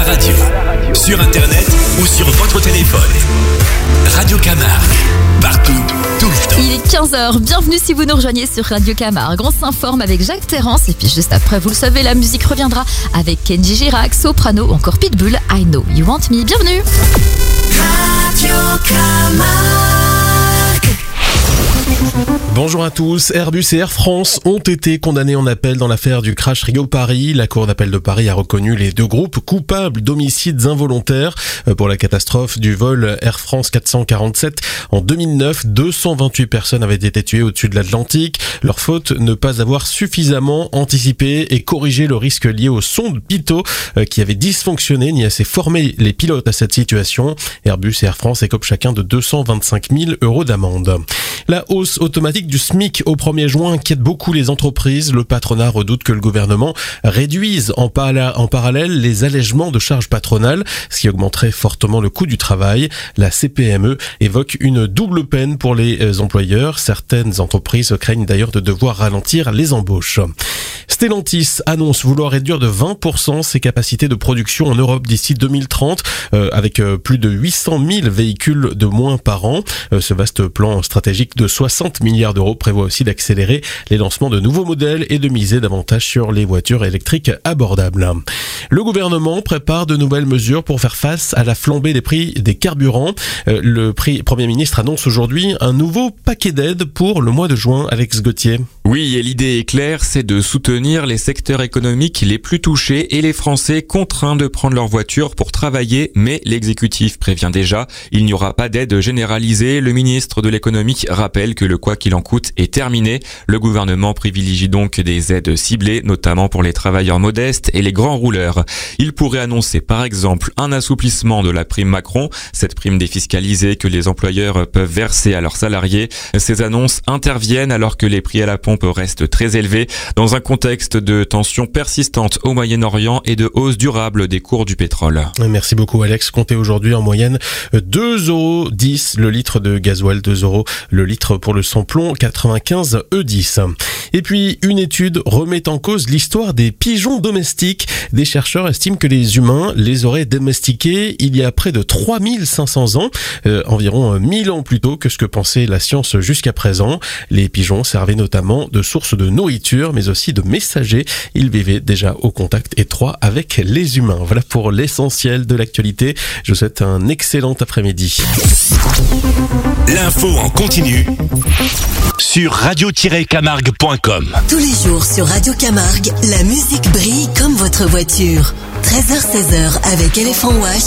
radio, sur internet ou sur votre téléphone. Radio Camargue, partout, tout le temps. Il est 15h, bienvenue si vous nous rejoignez sur Radio Camargue. On s'informe avec Jacques Terrance et puis juste après, vous le savez, la musique reviendra avec Kenji Girac, Soprano ou encore Pitbull, I Know You Want Me. Bienvenue Radio Camargue. Bonjour à tous. Airbus et Air France ont été condamnés en appel dans l'affaire du crash Rio-Paris. La Cour d'appel de Paris a reconnu les deux groupes coupables d'homicides involontaires pour la catastrophe du vol Air France 447 en 2009. 228 personnes avaient été tuées au-dessus de l'Atlantique. Leur faute, ne pas avoir suffisamment anticipé et corrigé le risque lié aux sondes Pitot qui avaient dysfonctionné ni assez formé les pilotes à cette situation. Airbus et Air France écopent chacun de 225 000 € d'amende. La hausse automatique du SMIC au 1er juin inquiète beaucoup les entreprises. Le patronat redoute que le gouvernement réduise en parallèle les allègements de charges patronales, ce qui augmenterait fortement le coût du travail. La CPME évoque une double peine pour les employeurs. Certaines entreprises craignent d'ailleurs de devoir ralentir les embauches. Stellantis annonce vouloir réduire de 20% ses capacités de production en Europe d'ici 2030, avec plus de 800 000 véhicules de moins par an. Ce vaste plan stratégique de 60 milliards d'euros prévoit aussi d'accélérer les lancements de nouveaux modèles et de miser davantage sur les voitures électriques abordables. Le gouvernement prépare de nouvelles mesures pour faire face à la flambée des prix des carburants. Le Premier ministre annonce aujourd'hui un nouveau paquet d'aides pour le mois de juin. Alex Gauthier. Oui, et l'idée est claire, c'est de soutenir les secteurs économiques les plus touchés et les Français contraints de prendre leur voiture pour travailler. Mais l'exécutif prévient déjà, il n'y aura pas d'aide généralisée. Le ministre de l'économie rappelle que le quoi qu'il en coûte est terminé. Le gouvernement privilégie donc des aides ciblées, notamment pour les travailleurs modestes et les grands rouleurs. Il pourrait annoncer par exemple un assouplissement de la prime Macron, cette prime défiscalisée que les employeurs peuvent verser à leurs salariés. Ces annonces interviennent alors que les prix à la pompe restent très élevés dans un contexte de tensions persistantes au Moyen-Orient et de hausse durable des cours du pétrole. Merci beaucoup Alex. Comptez aujourd'hui en moyenne 2,10 € le litre de gasoil, 2 € le litre pour le samplon 95 E10. Et puis, une étude remet en cause l'histoire des pigeons domestiques. Des chercheurs estiment que les humains les auraient domestiqués il y a près de 3500 ans, environ 1000 ans plus tôt que ce que pensait la science jusqu'à présent. Les pigeons servaient notamment de source de nourriture, mais aussi de messagers. Ils vivaient déjà au contact étroit avec les humains. Voilà pour l'essentiel de l'actualité. Je vous souhaite un excellent après-midi. L'info en continu sur radio-camargue.com. Tous les jours sur Radio Camargue, la musique brille comme votre voiture. 13h-16h avec Elephant Wash